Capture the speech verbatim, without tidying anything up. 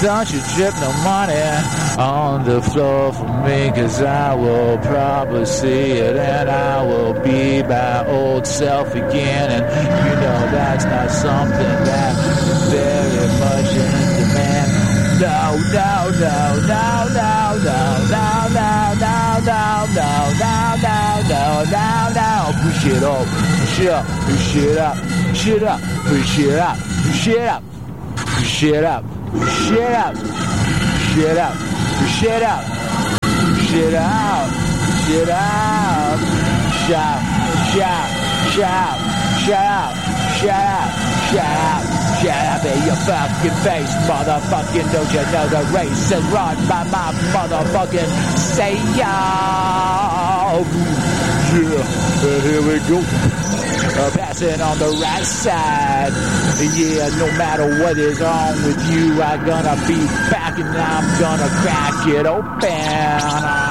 Don't you drip no money on the floor for me, cause I will probably see it and I will be my old self again. And you know that's not something that's very much in demand. No, no, no, no, no, no, no, no, no, no, no, no, no, no, no, no. Push it up, push it up, push it up, push it up, push it up, push it up, push it up, push it up, push it up, push it up, push it out, push it out. Shout, shout, shout, shout, shout, shout. Shut up in your fucking face, motherfucking. Don't you know the race is run by my motherfucking say yo. Yeah, and here we go. Uh, passing on the right side. Yeah, no matter what is wrong with you, I'm gonna be back and I'm gonna crack it open.